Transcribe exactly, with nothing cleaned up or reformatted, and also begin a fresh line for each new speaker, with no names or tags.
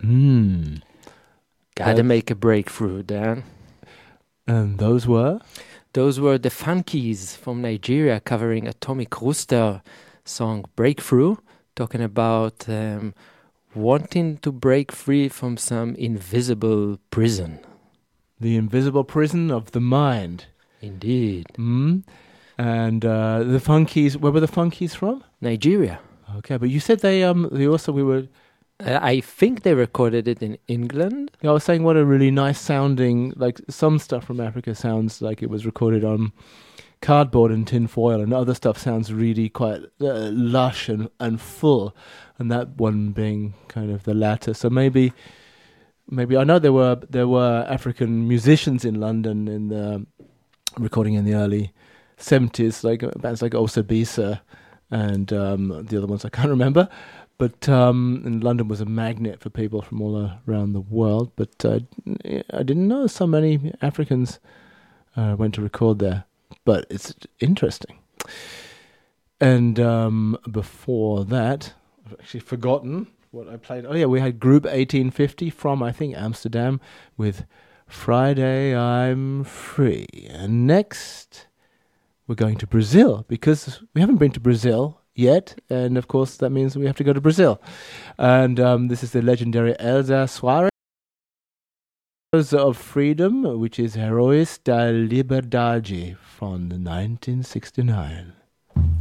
Hmm.
Gotta
That-
make a breakthrough, Dan.
And those were?
Those were the Funkies from Nigeria covering Atomic Rooster song Breakthrough, talking about um, wanting to break free from some invisible prison.
The invisible prison of the mind.
Indeed.
Mm. And uh, the Funkies, where were the Funkies from?
Nigeria.
Okay, but you said they um they also we were
Uh, I think they recorded it in England.
I was saying what a really nice sounding, like some stuff from Africa sounds like it was recorded on cardboard and tin foil, and other stuff sounds really quite uh, lush and, and full, and that one being kind of the latter. So maybe maybe I know there were there were African musicians in London in the recording in the early seventies, like bands like Osabisa and um, the other ones I can't remember. But um, and London was a magnet for people from all around the world. But uh, I didn't know so many Africans uh, went to record there. But it's interesting. And um, before that, I've actually forgotten what I played. Oh yeah, we had Group eighteen fifty from, I think, Amsterdam with Friday I'm Free. And next, we're going to Brazil, because we haven't been to Brazil yet, and of course that means we have to go to Brazil. And um, this is the legendary Elza Soares of Freedom, which is Heróis da Liberdade from nineteen sixty-nine.